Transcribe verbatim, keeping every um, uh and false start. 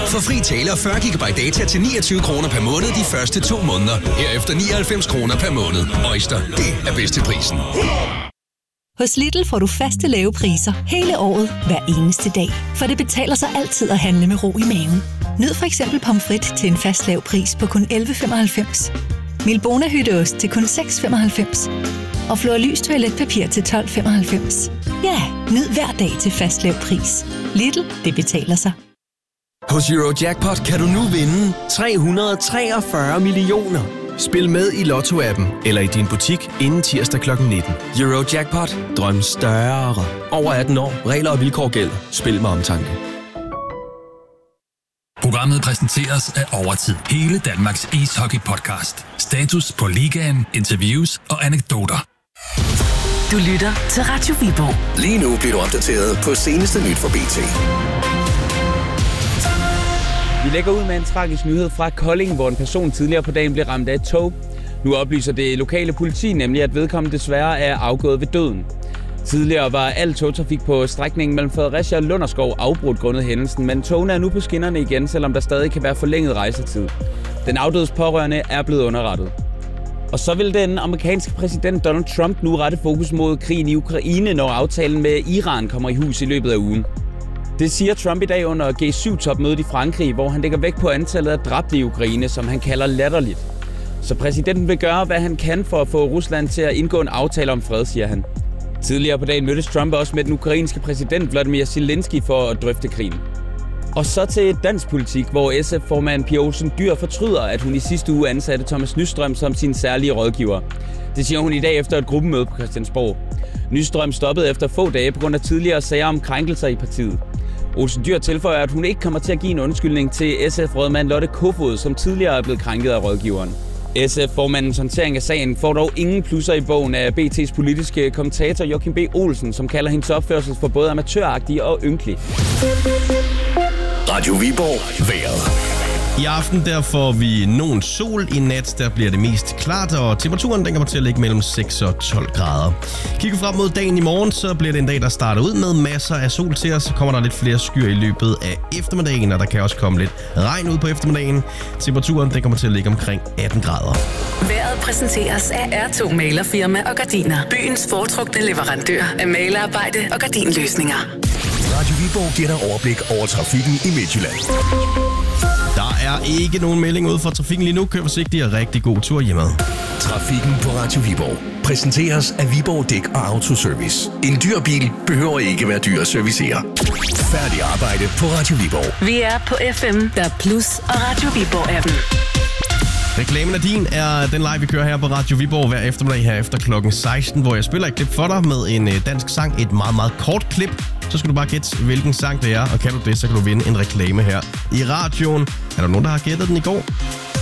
Få fri tale og fyrre gigabyte data til niogtyve kroner per måned de første to måneder. Herefter nioghalvfems kroner per måned. Øjster, det er bedst til prisen. Hos Lidl får du faste lave priser hele året, hver eneste dag. For det betaler sig altid at handle med ro i maven. Nyd for eksempel pomfrit til en fast lav pris på kun elleve femoghalvfems. Milbona hytteost til kun seks femoghalvfems. Og Flor-Lys toiletpapir til tolv femoghalvfems. Ja, nyd hver dag til fast lav pris. Lidl, det betaler sig. Hos Eurojackpot kan du nu vinde tre hundrede og treogfyrre millioner. Spil med i Lotto-appen eller i din butik inden tirsdag klokken nitten. Eurojackpot. Drøm større. Over atten år. Regler og vilkår gælder. Spil med omtanke. Programmet præsenteres af Overtid. Hele Danmarks ishockey-podcast. Status på ligaen, interviews og anekdoter. Du lytter til Radio Viborg. Lige nu bliver du opdateret på seneste nyt fra B T. Vi lægger ud med en tragisk nyhed fra Kolding, hvor en person tidligere på dagen blev ramt af et tog. Nu oplyser det lokale politi nemlig, at vedkommende desværre er afgået ved døden. Tidligere var al togtrafik på strækningen mellem Fredericia og Lunderskov afbrudt grundet hændelsen, men togene er nu på skinnerne igen, selvom der stadig kan være forlænget rejsetid. Den afdødes pårørende er blevet underrettet. Og så vil den amerikanske præsident Donald Trump nu rette fokus mod krigen i Ukraine, når aftalen med Iran kommer i hus i løbet af ugen. Det siger Trump i dag under G syv topmødet i Frankrig, hvor han lægger vægt på antallet af dræbte i Ukraine, som han kalder latterligt. Så præsidenten vil gøre, hvad han kan for at få Rusland til at indgå en aftale om fred, siger han. Tidligere på dagen mødtes Trump også med den ukrainske præsident Vladimir Zelensky for at drøfte krigen. Og så til dansk politik, hvor S F-formand Pia Olsen Dyhr fortryder, at hun i sidste uge ansatte Thomas Nystrøm som sin særlige rådgiver. Det siger hun i dag efter et gruppemøde på Christiansborg. Nystrøm stoppede efter få dage på grund af tidligere sager om krænkelser i partiet. Olsen Dyhr tilføjer, at hun ikke kommer til at give en undskyldning til S F-rådmand Lotte Kofod, som tidligere er blevet krænket af rådgiveren. S F-formandens håndtering af sagen får dog ingen plusser i bogen af B T's politiske kommentator Joachim B. Olsen, som kalder hendes opførsel for både amatøragtig og ynkelig. Radio Viborg. Vejret. I aften der får vi nogen sol. I nat der bliver det mest klart, og temperaturen den kommer til at ligge mellem seks og tolv grader. Kigger frem mod dagen i morgen, så bliver det en dag, der starter ud med masser af sol til os. Så kommer der lidt flere skyer i løbet af eftermiddagen, og der kan også komme lidt regn ud på eftermiddagen. Temperaturen den kommer til at ligge omkring atten grader. Vejret præsenteres af R to Malerfirma og Gardiner. Byens foretrukne leverandør af malerarbejde og gardinløsninger. Radio Viborg giver dig overblik over trafikken i Midtjylland. Der er ikke nogen melding ud for trafikken lige nu. Kør forsigtigt og rigtig god tur hjemad. Trafikken på Radio Viborg præsenteres af Viborg Dæk og Autoservice. En dyr bil behøver ikke være dyr at servicere. Færdig arbejde på Radio Viborg. Vi er på F M, der Plus og Radio Viborg-appen. Reklamen af din er den live, vi kører her på Radio Viborg hver eftermiddag her efter klokken seksten, hvor jeg spiller et klip for dig med en dansk sang. Et meget, meget kort klip. Så skal du bare gætte, hvilken sang det er, og kan du det, så kan du vinde en reklame her i radioen. Er der nogen, der har gættet den i går?